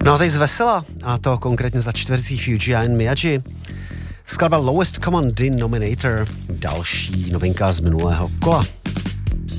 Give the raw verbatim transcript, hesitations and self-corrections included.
No a teď z vesela, a to konkrétně za čtveřicí Fuji and Miyagi. Skladba Lowest Common Denominator, další novinka z minulého kola.